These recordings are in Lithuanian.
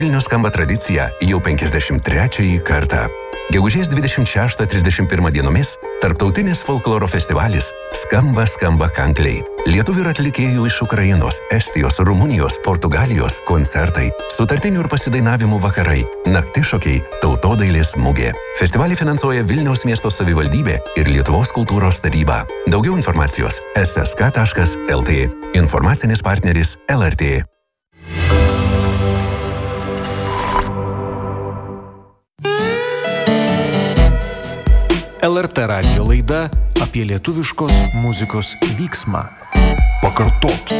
Vilnius skamba tradicija jau 53 kartą. Gegužės 26-31 dienomis tarptautinis folkloro festivalis Skamba kankliai. Lietuvių ir atlikėjų iš Ukrainos, Estijos, Rumunijos, Portugalijos koncertai, sutartinių ir pasidainavimų vakarai, naktišokiai, tautodailės mugė. Festivalį finansuoja Vilniaus miesto savivaldybė ir Lietuvos kultūros taryba. Daugiau informacijos ssk.lt. Informacinis partneris LRT. LRT radijo laida apie lietuviškos muzikos vyksmą. Pakartot.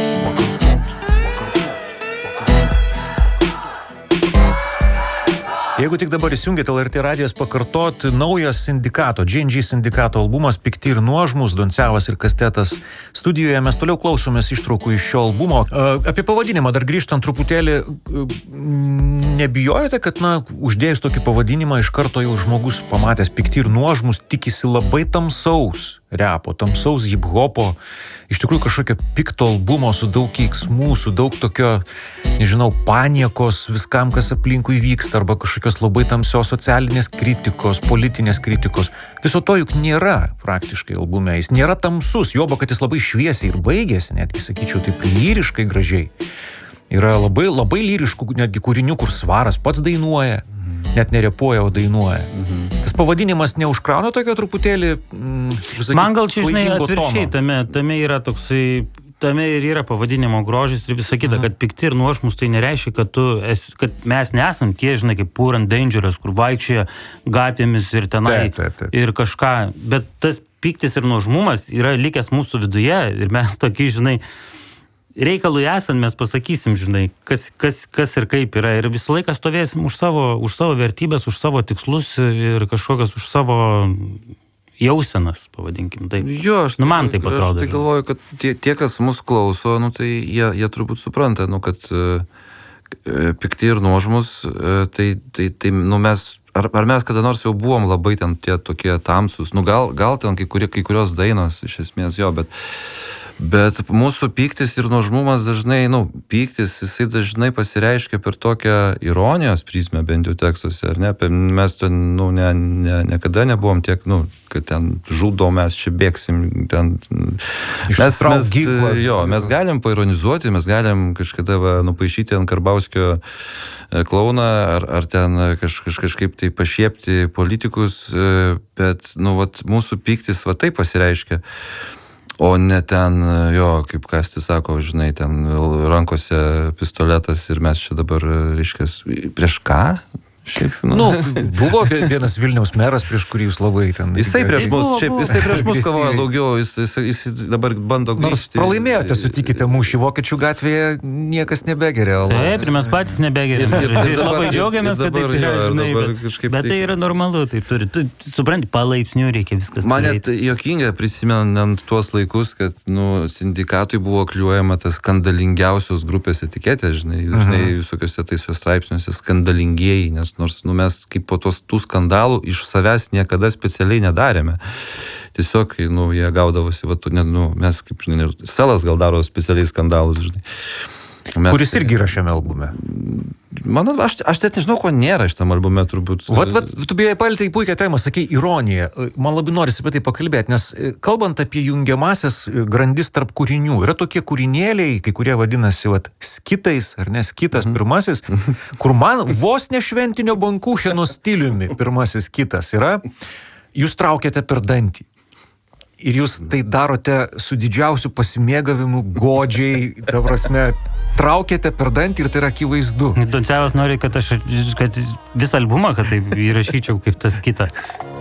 Jeigu tik dabar įsijungėte LRT radijas pakartot, naujas sindikato, GNG sindikato albumas Pikti ir nuožmūs, Doncevas ir Kastetas studijoje. Mes toliau klausomės ištraukų iš šio albumo. Apie pavadinimą dar grįžtant truputėlį, nebijojate, kad, uždėjus tokį pavadinimą, iš karto jau žmogus pamatęs Pikti ir nuožmūs tikisi labai tamsaus repo, tamsaus hip-hopo, iš tikrųjų kažkokio pikto albumo su daug keiksmų, su daug tokio, paniekos viskam, kas aplinkui vyksta, arba kažkokios labai tamsios socialinės kritikos, politinės kritikos. Viso to juk nėra praktiškai albume. Jis nėra tamsus, joba, kad jis labai šviesiai ir baigėsi, netgi sakyčiau, taip lyriškai gražiai. Yra labai, labai lyriškų netgi kūrinių, kur Svaras pats dainuoja, net nerepuoja, o dainuoja. Tas pavadinimas neužkrauna tokio truputėlį, man gal čia, atvirkščiai, tame yra toksai, tame ir yra pavadinimo grožis ir visa kita, kad pikti ir nuožmūs, tai nereiškia, kad mes nesam tie, kaip Poor and Dangerous, kur vaikščioja gatvėmis ir tenai ir kažką, bet tas piktis ir nuožmumas yra likęs mūsų viduje ir mes tokį, reikalui esant mes pasakysim, kas ir kaip yra. Ir visą laiką stovėsim už savo vertybės, už savo tikslus ir kažkokias už savo jausenas, pavadinkim. Taip. Jo, man taip atrodo. Aš tai galvoju, kad tie, kas mus klauso, tai jie turbūt supranta, kad pikti ir nuožmus, tai mes, ar mes kada nors jau buvom labai ten tie tokie tamsus, gal ten kai kurios dainos iš esmės jo, bet mūsų pyktis ir nuožmumas dažnai, pyktis, jisai dažnai pasireiškia per tokią ironijos prizmę, bent jau tekstuose, ar ne? Mes ten, niekada nebuvom tiek, kad ten žudom, mes čia bėgsim, ten... Mes galim paironizuoti, mes galim kažkada nupaišyti ant Karbauskio klauną, ar ten kažkaip tai pašiepti politikus, bet, mūsų pyktis taip pasireiškia. O ne ten, kaip Kastis sako, ten rankose pistoletas ir mes čia dabar, prieš ką? Buvo vienas Vilniaus meras, prieš kurį jūs labai ten... Jisai prieš mus kovoja daugiau, jis dabar bando grįžti. Nors pralaimėjote, sutikite, mūšį Vokiečių gatvėje, niekas nebegeria. Taip, ir mes patys nebegerim. Ir labai džiaugiamės, kad taip yra, bet tai yra normalu, taip turi. Tu supranti, palaipsniui reikia viskas. Man net juokinga prisimenant tuos laikus, kad sindikatui buvo kliuojama tas skandalingiausios grupės etiketė, dažnai visokiuose taisios straipsniuose skandalingieji, nes nors mes kaip po tų skandalų iš savęs niekada specialiai nedarėme. Tiesiog, jie gaudavosi, mes kaip, Selas gal daro specialiai skandalus, Kuris irgi yra šiame albume. Aš net nežinau, ko nėra šitam albume turbūt. Tu bijai palitai puikią temą, sakai, ironija. Man labai norisi apie tai pakalbėti, nes kalbant apie jungiamasias grandis tarp kūrinių, yra tokie kūrinėliai, kai kurie vadinasi skitais, ar ne, skitas pirmasis, kur man vos ne šventinio bankucheno stiliumi pirmasis skitas yra, jūs traukiate per dantį. Ir jūs tai darote su didžiausiu pasimėgavimu, godžiai, ta prasme, traukiate per dantį ir tai yra akivaizdu. Doncevas nori, kad visą albumą, kad taip įrašyčiau kaip tas kitą.